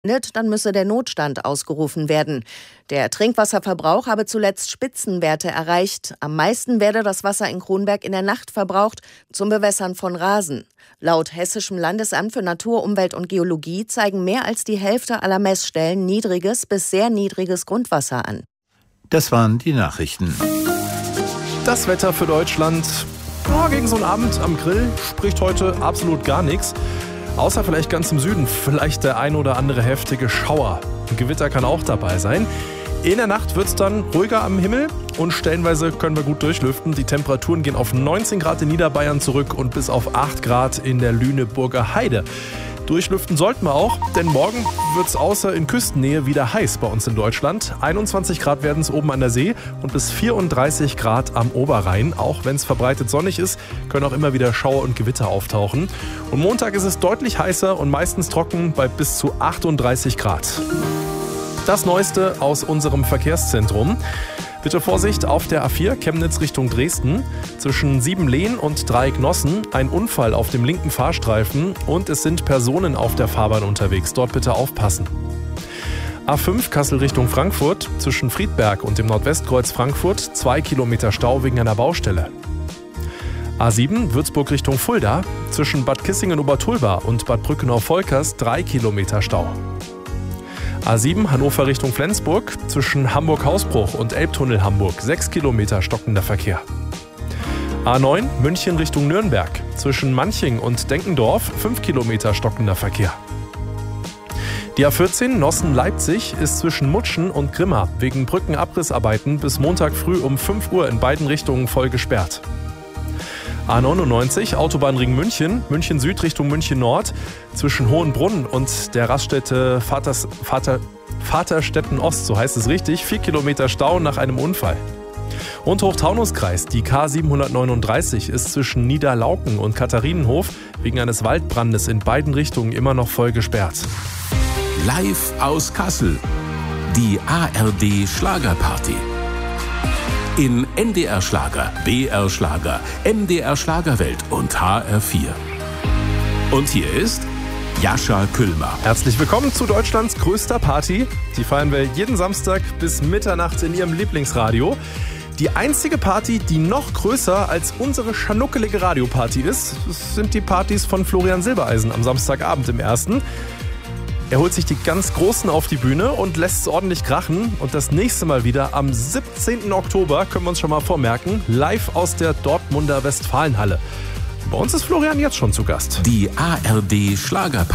dann müsse der Notstand ausgerufen werden. Der Trinkwasserverbrauch habe zuletzt Spitzenwerte erreicht. Am meisten werde das Wasser in Kronberg in der Nacht verbraucht, zum Bewässern von Rasen. Laut Hessischem Landesamt für Natur, Umwelt und Geologie zeigen mehr als die Hälfte aller Messstellen niedriges bis sehr niedriges Grundwasser an. Das waren die Nachrichten. Das Wetter für Deutschland. Gegen so einen Abend am Grill spricht heute absolut gar nichts. Außer vielleicht ganz im Süden, vielleicht der ein oder andere heftige Schauer. Ein Gewitter kann auch dabei sein. In der Nacht wird es dann ruhiger am Himmel und stellenweise können wir gut durchlüften. Die Temperaturen gehen auf 19 Grad in Niederbayern zurück und bis auf 8 Grad in der Lüneburger Heide. Durchlüften sollten wir auch, denn morgen wird es außer in Küstennähe wieder heiß bei uns in Deutschland. 21 Grad werden es oben an der See und bis 34 Grad am Oberrhein. Auch wenn es verbreitet sonnig ist, können auch immer wieder Schauer und Gewitter auftauchen. Und Montag ist es deutlich heißer und meistens trocken bei bis zu 38 Grad. Das Neueste aus unserem Verkehrszentrum. Bitte Vorsicht auf der A4 Chemnitz Richtung Dresden. Zwischen Siebenlehn und Dreiecknossen ein Unfall auf dem linken Fahrstreifen und es sind Personen auf der Fahrbahn unterwegs. Dort bitte aufpassen. A5 Kassel Richtung Frankfurt. Zwischen Friedberg und dem Nordwestkreuz Frankfurt 2 Kilometer Stau wegen einer Baustelle. A7 Würzburg Richtung Fulda. Zwischen Bad Kissingen-Obertulba und Bad Brückenau-Volkers 3 Kilometer Stau. A7 Hannover Richtung Flensburg, zwischen Hamburg-Hausbruch und Elbtunnel Hamburg 6 Kilometer stockender Verkehr. A9 München Richtung Nürnberg, zwischen Manching und Denkendorf 5 Kilometer stockender Verkehr. Die A14 Nossen-Leipzig ist zwischen Mutschen und Grimma wegen Brückenabrissarbeiten bis Montag früh um 5 Uhr in beiden Richtungen voll gesperrt. A99 Autobahnring München, München Süd Richtung München Nord, zwischen Hohenbrunn und der Raststätte Vaterstetten Ost, so heißt es richtig, 4 Kilometer Stau nach einem Unfall. Und Hochtaunuskreis, die K739 ist zwischen Niederlauken und Katharinenhof wegen eines Waldbrandes in beiden Richtungen immer noch voll gesperrt. Live aus Kassel, die ARD Schlagerparty. In NDR Schlager, BR Schlager, MDR Schlagerwelt und HR4. Und hier ist Jascha Küllmer. Herzlich willkommen zu Deutschlands größter Party. Die feiern wir jeden Samstag bis Mitternacht in Ihrem Lieblingsradio. Die einzige Party, die noch größer als unsere schanuckelige Radioparty ist, das sind die Partys von Florian Silbereisen am Samstagabend im Ersten. Er holt sich die ganz Großen auf die Bühne und lässt es ordentlich krachen. Und das nächste Mal wieder am 17. Oktober, können wir uns schon mal vormerken, live aus der Dortmunder Westfalenhalle. Bei uns ist Florian jetzt schon zu Gast. Die ARD Schlagerparty.